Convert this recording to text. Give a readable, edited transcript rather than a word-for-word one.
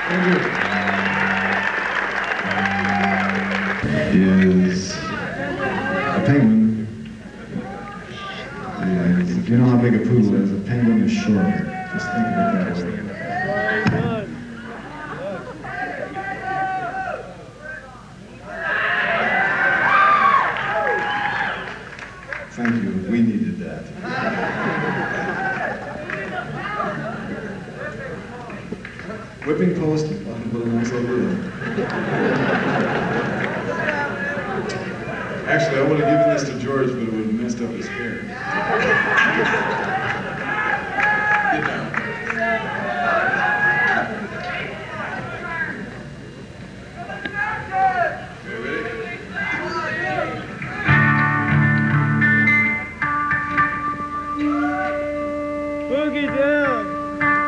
Is a penguin. If you know how big a poodle is, a penguin is shorter. Just think of it that way. Thank you. We needed that. Whipping post, what a nice idea. Actually, I would have given this to George, but it would have messed up his hair.